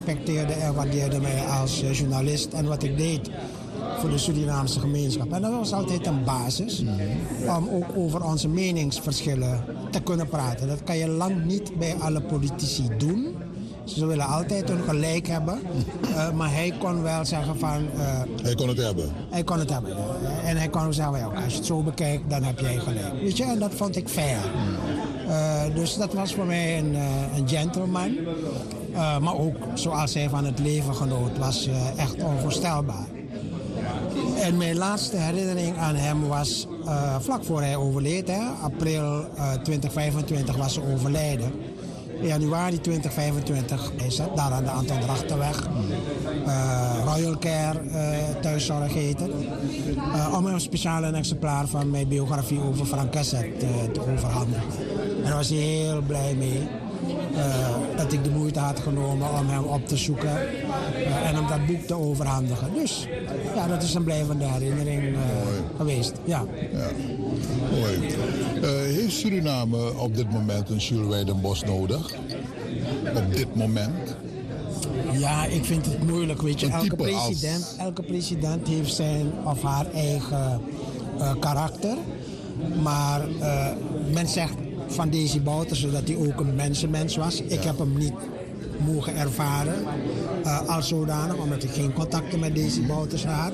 respecteerde en waardeerde mij als journalist en wat ik deed voor de Surinaamse gemeenschap. En dat was altijd een basis om ook over onze meningsverschillen te kunnen praten. Dat kan je lang niet bij alle politici doen. Ze willen altijd hun gelijk hebben, maar hij kon wel zeggen van... hij kon het hebben? Hij kon het hebben, ja. En hij kon zeggen, ja, als je het zo bekijkt, dan heb jij gelijk. Weet je, en dat vond ik fair. Dus dat was voor mij een gentleman. Maar ook zoals hij van het leven genoot, was echt onvoorstelbaar. En mijn laatste herinnering aan hem was vlak voor hij overleed. Hè, april 2025 was ze overlijden. In januari 2025 is het, daar aan de Anton Drachtenweg. Royal Care thuiszorg heet het. Om hem speciaal een exemplaar van mijn biografie over Frank Kesset te overhandigen. En daar was hij heel blij mee. Dat ik de moeite had genomen om hem op te zoeken en om dat boek te overhandigen. Dus ja, dat is een blijvende herinnering geweest. Ja. Ja. Mooi. Heeft Suriname op dit moment een Jules Weidenbos nodig? Op dit moment? Ja, ik vind het moeilijk. Weet je, elke president heeft zijn of haar eigen karakter. Maar men zegt van Desi Bouterse dat hij ook een mensenmens was. Ja. Ik heb hem niet mogen ervaren als zodanig, omdat ik geen contacten met Desi Bouterse had.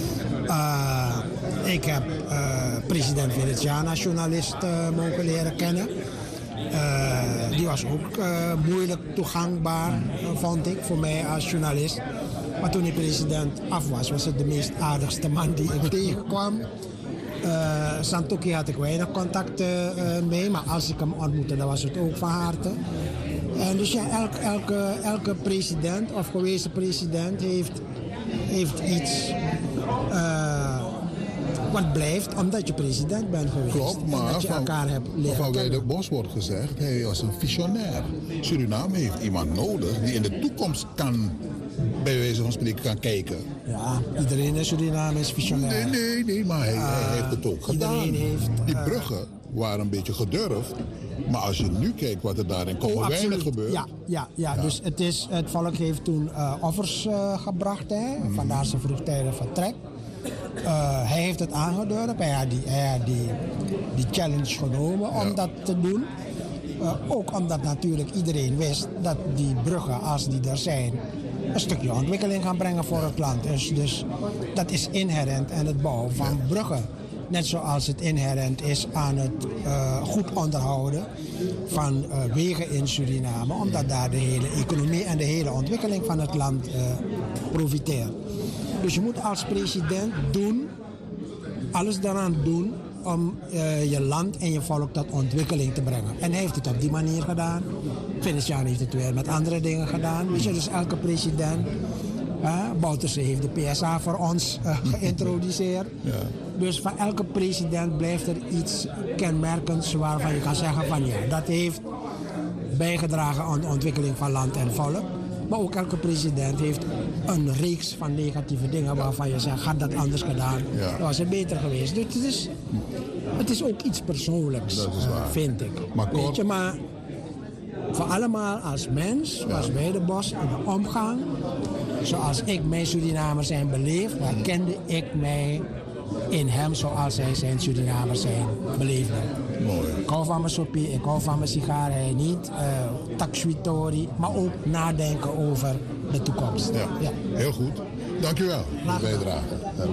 Ik heb president Venetiana, journalist, mogen leren kennen. Die was ook moeilijk toegankbaar, vond ik, voor mij als journalist. Maar toen hij president af was, was het de meest aardigste man die ik tegenkwam. Santokki had ik weinig contacten mee, maar als ik hem ontmoette, dan was het ook van harte. En dus ja, elke president of gewezen president heeft iets wat blijft omdat je president bent geweest. Klopt, maar dat je elkaar hebt leren van kennen. Weidenbos wordt gezegd, hij was een visionair. Suriname heeft iemand nodig die in de toekomst kan, bij wijze van spreken, kan kijken. Ja, iedereen in Suriname is visionair. Nee, maar hij heeft het ook gedaan. Die bruggen waren een beetje gedurfd. Maar als je nu kijkt wat er daar in Kogelwijnen gebeurt... Ja, dus het volk heeft toen offers gebracht. Hè? Vandaar zijn vroegtijdig vertrek. Hij heeft het aangedurfd. Hij had die challenge genomen om dat te doen. Ook omdat natuurlijk iedereen wist dat die bruggen, als die er zijn, een stukje ontwikkeling gaan brengen voor het land. Dus dat is inherent aan het bouwen van bruggen. Net zoals het inherent is aan het goed onderhouden van wegen in Suriname. Omdat daar de hele economie en de hele ontwikkeling van het land profiteert. Dus je moet als president alles daaraan doen om je land en je volk tot ontwikkeling te brengen. En hij heeft het op die manier gedaan. Venetiaan heeft het weer met andere dingen gedaan. Weet je, dus elke president... Bouterse heeft de PSA voor ons geïntroduceerd. Ja. Dus van elke president blijft er iets kenmerkends waarvan je kan zeggen van ja, dat heeft bijgedragen aan de ontwikkeling van land en volk. Maar ook elke president heeft een reeks van negatieve dingen waarvan je zegt, had dat anders gedaan, dan was het beter geweest. Dus het is ook iets persoonlijks, vind ik. Maar weet je, maar voor allemaal als mens, als Weidenbos in de omgang, zoals ik mijn Surinamers zijn beleefd, herkende ik mij in hem zoals hij zijn Surinamers zijn beleefd. Mooi. Ik hou van mijn soppie, ik hou van mijn sigaar, hij niet. Takswitori, maar ook nadenken over de toekomst. Ja. Heel goed. Dankjewel voor de bijdrage. Ja.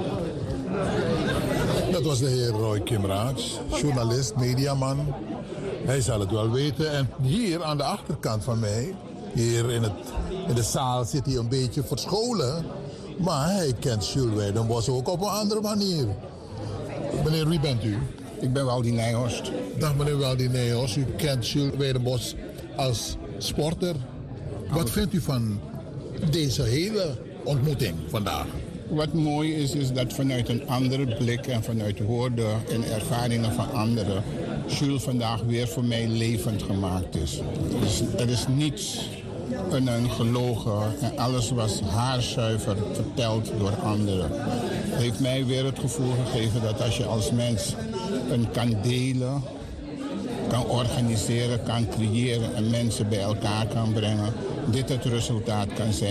Dat was de heer Roy Kimraats, journalist, mediaman. Hij zal het wel weten. En hier aan de achterkant van mij, hier in de zaal, zit hij een beetje verscholen. Maar hij kent Jules Weidenbos ook op een andere manier. Meneer, wie bent u? Ik ben Waldi Nijhorst. Dag meneer Waldi Nijhorst. U kent Jules Weidenbos als sporter. Wat vindt u van deze hele ontmoeting vandaag? Wat mooi is dat vanuit een andere blik en vanuit woorden en ervaringen van anderen Jules vandaag weer voor mij levend gemaakt is. Dus er is niets een gelogen en alles was haarzuiver verteld door anderen. Het heeft mij weer het gevoel gegeven dat als je als mens kan delen, kan organiseren, kan creëren en mensen bij elkaar kan brengen, dit het resultaat kan zijn.